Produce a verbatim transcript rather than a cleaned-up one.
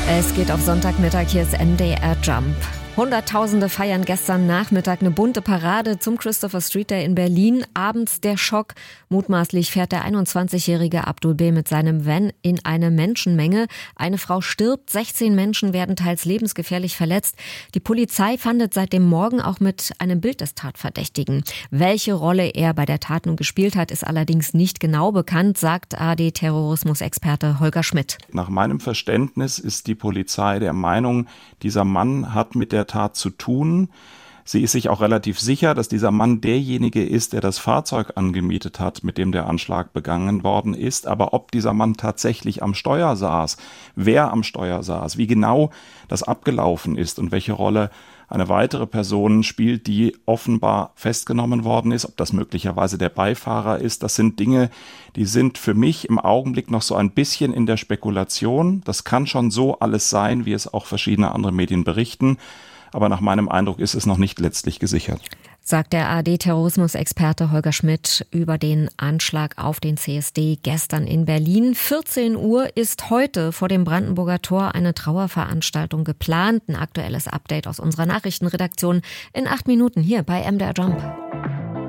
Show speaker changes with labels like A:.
A: Es geht auf Sonntagmittag, hier ist M D R Jump. Hunderttausende feiern gestern Nachmittag eine bunte Parade zum Christopher Street Day in Berlin. Abends der Schock. Mutmaßlich fährt der einundzwanzigjährige Abdul B. mit seinem Van in eine Menschenmenge. Eine Frau stirbt, sechzehn Menschen werden teils lebensgefährlich verletzt. Die Polizei fahndet seit dem Morgen auch mit einem Bild des Tatverdächtigen. Welche Rolle er bei der Tat nun gespielt hat, ist allerdings nicht genau bekannt, sagt A R D-Terrorismusexperte Holger Schmidt.
B: Nach meinem Verständnis ist die Polizei der Meinung, dieser Mann hat mit der Tat zu tun. Sie ist sich auch relativ sicher, dass dieser Mann derjenige ist, der das Fahrzeug angemietet hat, mit dem der Anschlag begangen worden ist. Aber ob dieser Mann tatsächlich am Steuer saß, wer am Steuer saß, wie genau das abgelaufen ist und welche Rolle eine weitere Person spielt, die offenbar festgenommen worden ist, ob das möglicherweise der Beifahrer ist, das sind Dinge, die sind für mich im Augenblick noch so ein bisschen in der Spekulation. Das kann schon so alles sein, wie es auch verschiedene andere Medien berichten. Aber nach meinem Eindruck ist es noch nicht letztlich gesichert.
A: Sagt der A R D-Terrorismusexperte Holger Schmidt über den Anschlag auf den C S D gestern in Berlin. vierzehn Uhr ist heute vor dem Brandenburger Tor eine Trauerveranstaltung geplant. Ein aktuelles Update aus unserer Nachrichtenredaktion in acht Minuten hier bei M D R Jump.